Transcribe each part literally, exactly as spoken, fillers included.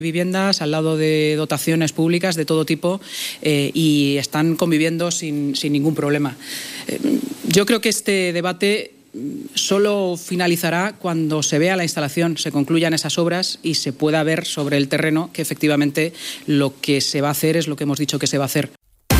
viviendas, al lado de dotaciones públicas de todo tipo eh, y están conviviendo sin, sin ningún problema. Eh, yo creo que este debate solo finalizará cuando se vea la instalación, se concluyan esas obras y se pueda ver sobre el terreno que efectivamente lo que se va a hacer es lo que hemos dicho que se va a hacer.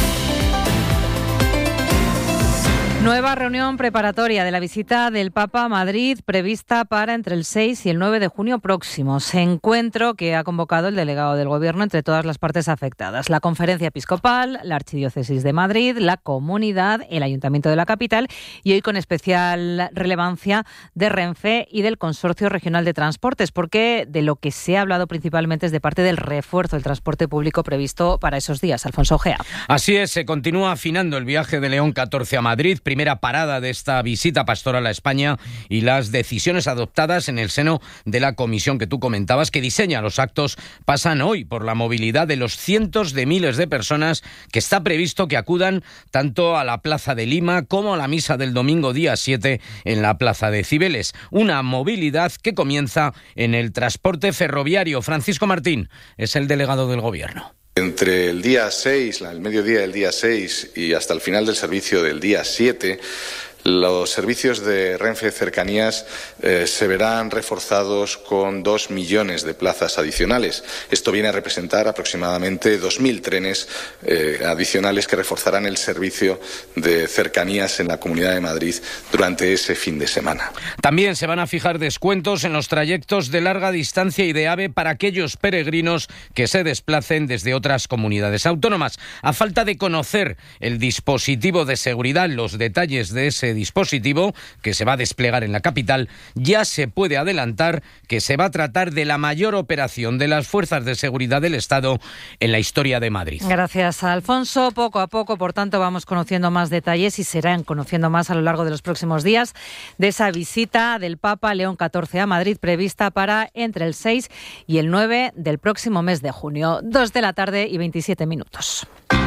Nueva reunión preparatoria de la visita del Papa a Madrid prevista para entre el seis y el nueve de junio próximos. Encuentro que ha convocado el delegado del Gobierno entre todas las partes afectadas. La Conferencia Episcopal, la Archidiócesis de Madrid, la Comunidad, el Ayuntamiento de la capital y hoy con especial relevancia de Renfe y del Consorcio Regional de Transportes, porque de lo que se ha hablado principalmente es de parte del refuerzo del transporte público previsto para esos días. Alfonso Ojea. Así es, se continúa afinando el viaje de León catorce a Madrid, primera parada de esta visita pastoral a España y las decisiones adoptadas en el seno de la comisión que tú comentabas, que diseña los actos, pasan hoy por la movilidad de los cientos de miles de personas que está previsto que acudan tanto a la Plaza de Lima como a la misa del domingo día siete en la Plaza de Cibeles. Una movilidad que comienza en el transporte ferroviario. Francisco Martín es el delegado del Gobierno. Entre el día seis, el mediodía del día seis y hasta el final del servicio del día siete, los servicios de Renfe Cercanías eh, se verán reforzados con dos millones de plazas adicionales. Esto viene a representar aproximadamente dos mil trenes eh, adicionales que reforzarán el servicio de cercanías en la Comunidad de Madrid durante ese fin de semana. También se van a fijar descuentos en los trayectos de larga distancia y de AVE para aquellos peregrinos que se desplacen desde otras comunidades autónomas. A falta de conocer el dispositivo de seguridad, los detalles de ese dispositivo que se va a desplegar en la capital, ya se puede adelantar que se va a tratar de la mayor operación de las fuerzas de seguridad del Estado en la historia de Madrid. Gracias, Alfonso. Poco a poco, por tanto, vamos conociendo más detalles y serán conociendo más a lo largo de los próximos días de esa visita del Papa León catorce a Madrid prevista para entre el seis y el nueve del próximo mes de junio. Dos de la tarde y veintisiete minutos.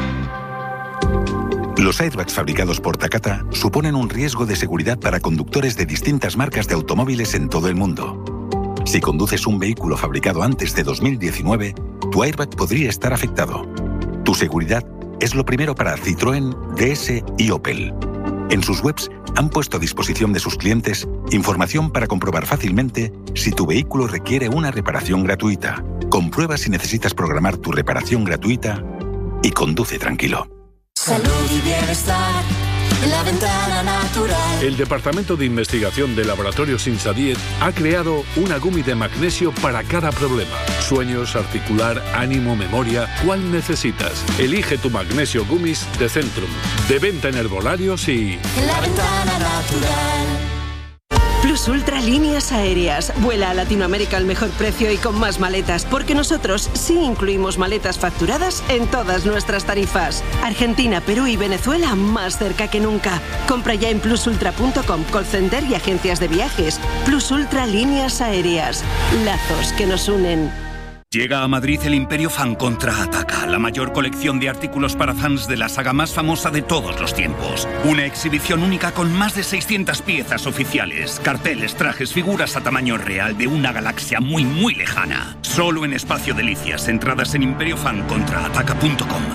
Los airbags fabricados por Takata suponen un riesgo de seguridad para conductores de distintas marcas de automóviles en todo el mundo. Si conduces un vehículo fabricado antes de dos mil diecinueve, tu airbag podría estar afectado. Tu seguridad es lo primero para Citroën, D S y Opel. En sus webs han puesto a disposición de sus clientes información para comprobar fácilmente si tu vehículo requiere una reparación gratuita. Comprueba si necesitas programar tu reparación gratuita y conduce tranquilo. Salud y bienestar en la ventana natural. El Departamento de Investigación de Laboratorios INSADIET ha creado una gummy de magnesio para cada problema. Sueños, articular, ánimo, memoria. ¿Cuál necesitas? Elige tu magnesio gummies de Centrum. De venta en herbolarios y... En la ventana natural. Plus Ultra Líneas Aéreas. Vuela a Latinoamérica al mejor precio y con más maletas, porque nosotros sí incluimos maletas facturadas en todas nuestras tarifas. Argentina, Perú y Venezuela más cerca que nunca. Compra ya en plus ultra punto com, call center y agencias de viajes. Plus Ultra Líneas Aéreas. Lazos que nos unen. Llega a Madrid el Imperio Fan Contraataca, la mayor colección de artículos para fans de la saga más famosa de todos los tiempos. Una exhibición única con más de seiscientas piezas oficiales, carteles, trajes, figuras a tamaño real de una galaxia muy muy lejana. Solo en Espacio Delicias, entradas en imperio fan contraataca punto com.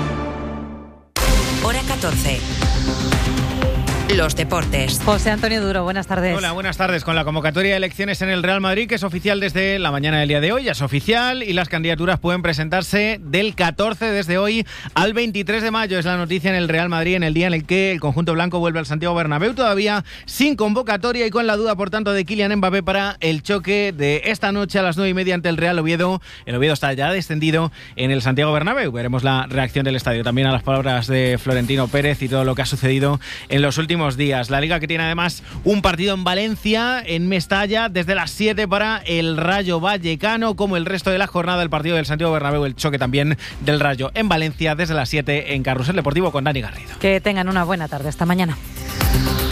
Hora catorce. Los deportes. José Antonio Duro, buenas tardes. Hola, buenas tardes. Con la convocatoria de elecciones en el Real Madrid, que es oficial desde la mañana del día de hoy, ya es oficial y las candidaturas pueden presentarse del catorce desde hoy al veintitrés de mayo. Es la noticia en el Real Madrid, en el día en el que el conjunto blanco vuelve al Santiago Bernabéu, todavía sin convocatoria y con la duda, por tanto, de Kylian Mbappé para el choque de esta noche a las nueve y media ante el Real Oviedo. El Oviedo está ya descendido en el Santiago Bernabéu. Veremos la reacción del estadio también a las palabras de Florentino Pérez y todo lo que ha sucedido en los últimos días. La Liga, que tiene además un partido en Valencia, en Mestalla, desde las siete para el Rayo Vallecano, como el resto de la jornada, el partido del Santiago Bernabéu, el choque también del Rayo en Valencia, desde las siete en Carrusel Deportivo con Dani Garrido. Que tengan una buena tarde. Hasta mañana.